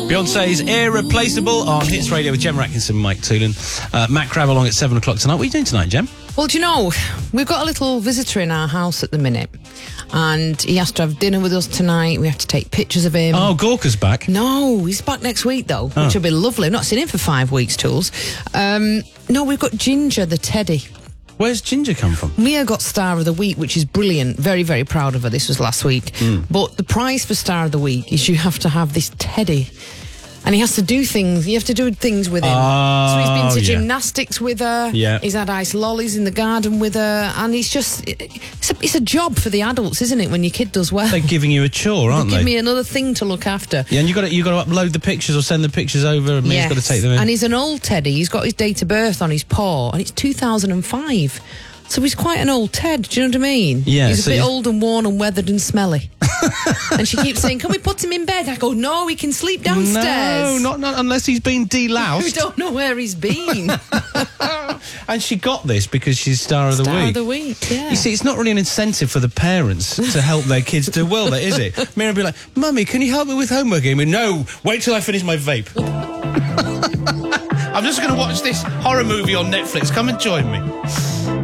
Beyonce's Irreplaceable on Hits Radio with Gemma Atkinson, Mike Toolan. Matt Crab along at 7 o'clock tonight. What are you doing tonight, Gem? Well, do you know, we've got a little visitor in our house at the minute, and he has to have dinner with us tonight. We have to take pictures of him. Oh, Gorka's back. No, he's back next week, though, which will be lovely. I've not seen him for 5 weeks, Tools. No, we've got Ginger, the teddy. Where's Ginger come from? Mia got Star of the Week, which is brilliant. Very, very proud of her. This was last week. But the prize for Star of the Week is you have to have this teddy. And he has to do things. You have to do things with him. So he's been to gymnastics with her. Yeah. He's had ice lollies in the garden with her. And it's just... It's a job for the adults, isn't it, when your kid does well? They're giving you a chore, aren't they? Give me another thing to look after. Yeah, and you got to upload the pictures or send the pictures over, and Mia's got to take them in. And he's an old teddy. He's got his date of birth on his paw, and it's 2005. So he's quite an old Ted, do you know what I mean? Yeah. He's a bit old and worn and weathered and smelly. And she keeps saying, can we put him in bed? I go, no, he can sleep downstairs. No, not unless he's been deloused. We don't know where he's been. And she got this because she's Star of the Week. Star of the Week, yeah. You see, it's not really an incentive for the parents to help their kids do well, is it? Mira will be like, Mummy, can you help me with homework? And we no, wait till I finish my vape. I'm just going to watch this horror movie on Netflix. Come and join me.